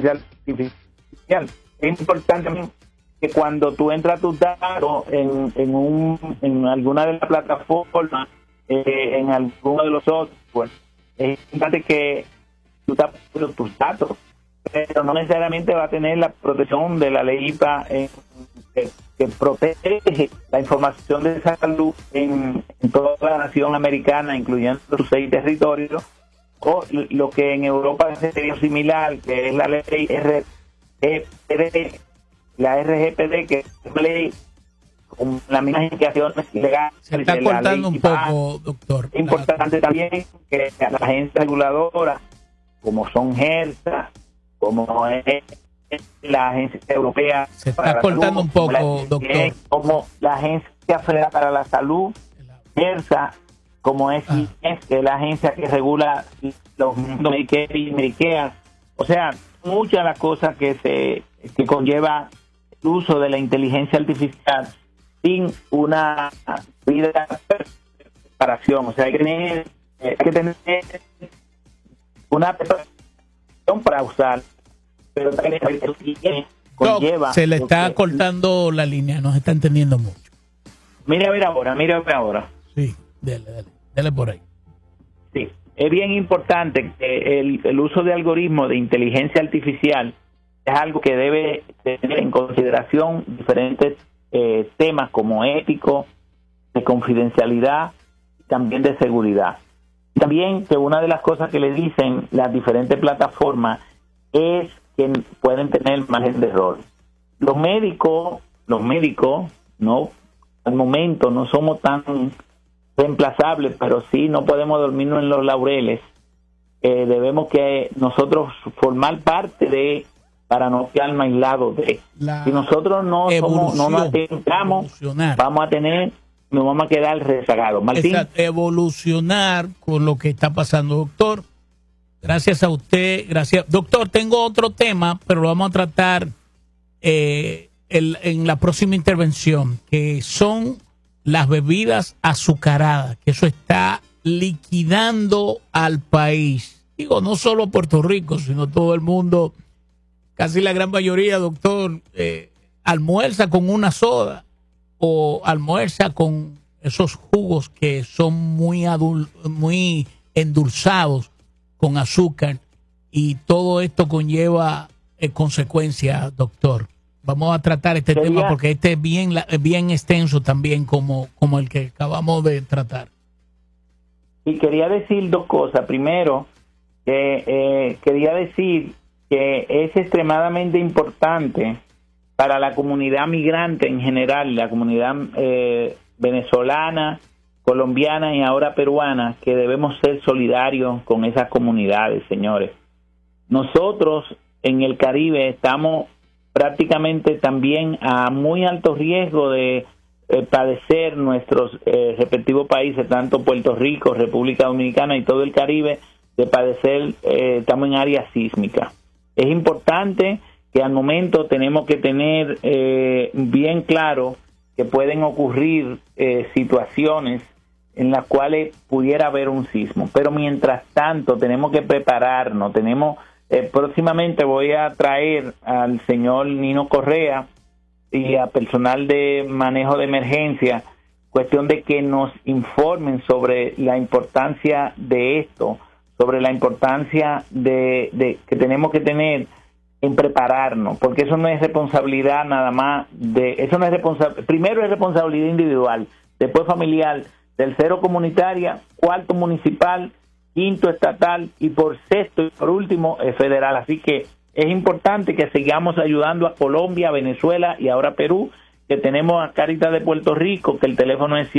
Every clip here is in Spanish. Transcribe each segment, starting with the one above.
inteligencia artificial. Es importante también que cuando tú entras tus datos en alguna de las plataformas, en alguno de los software, es importante que tú estás poniendo tus datos, pero no necesariamente va a tener la protección de la ley IPA que protege la información de salud en toda la nación americana, incluyendo sus 6 territorios, o lo que en Europa sería similar, que es la ley RGPD, que es una ley con las mismas indicaciones legales. Se está cortando un poco, doctor. Es importante también que las agencias reguladoras, como son HERSA, como es la Agencia Europea... Se está cortando un poco, doctor. Como la Agencia Federal para la Salud, HERSA, como es INES, que es la agencia que regula los Medicare y Medicare. O sea, muchas de las cosas que conlleva el uso de la inteligencia artificial sin una vida de preparación. O sea, hay que tener una preparación para usar, pero también conlleva... Se le está cortando la línea, no se está entendiendo mucho. Mira a ver ahora. Sí, dale por ahí. Sí, es bien importante que el uso de algoritmos de inteligencia artificial es algo que debe tener en consideración diferentes temas como ético, de confidencialidad y también de seguridad. También que una de las cosas que le dicen las diferentes plataformas es que pueden tener margen de error. Los médicos, no, al momento no somos tan reemplazables, pero sí no podemos dormirnos en los laureles. Debemos que nosotros formar parte de, para no quedar aislados de. Si nosotros no nos atentamos, nos vamos a quedar rezagados. Martín. Evolucionar con lo que está pasando, doctor. Gracias a usted, gracias. Doctor, tengo otro tema, pero lo vamos a tratar en la próxima intervención, que son las bebidas azucaradas, que eso está liquidando al país. Digo, no solo Puerto Rico, sino todo el mundo. Casi la gran mayoría, doctor, almuerza con una soda o almuerza con esos jugos que son muy endulzados con azúcar, y todo esto conlleva consecuencias, doctor. Vamos a tratar este tema porque este es bien extenso también como el que acabamos de tratar. Y quería decir dos cosas. Primero, quería decir que es extremadamente importante para la comunidad migrante en general, la comunidad venezolana, colombiana y ahora peruana, que debemos ser solidarios con esas comunidades, señores. Nosotros en el Caribe estamos prácticamente también a muy alto riesgo de padecer nuestros respectivos países, tanto Puerto Rico, República Dominicana y todo el Caribe, de padecer, estamos en área sísmica. Es importante que al momento tenemos que tener bien claro que pueden ocurrir situaciones en las cuales pudiera haber un sismo, pero mientras tanto tenemos que prepararnos. Próximamente voy a traer al señor Nino Correa y a personal de manejo de emergencia, cuestión de que nos informen sobre la importancia de esto, sobre la importancia de que tenemos que tener en prepararnos, porque eso no es responsabilidad nada más primero es responsabilidad individual, después familiar, tercero comunitaria, cuarto municipal, quinto estatal y por sexto y por último federal. Así que es importante que sigamos ayudando a Colombia, Venezuela y ahora Perú, que tenemos a Cáritas de Puerto Rico, que el teléfono es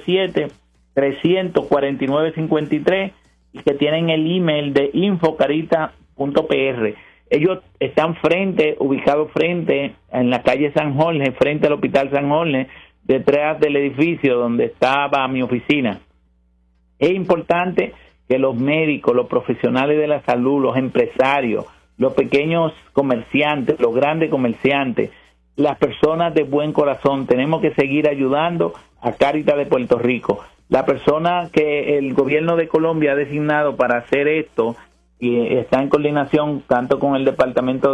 787-300-4953 y que tienen el email de info@carita.pr. Ellos están ubicados frente en la calle San Jorge, frente al Hospital San Jorge, detrás del edificio donde estaba mi oficina. Es importante que los médicos, los profesionales de la salud, los empresarios, los pequeños comerciantes, los grandes comerciantes, las personas de buen corazón, tenemos que seguir ayudando a Cáritas de Puerto Rico. La persona que el gobierno de Colombia ha designado para hacer esto y está en coordinación tanto con el departamento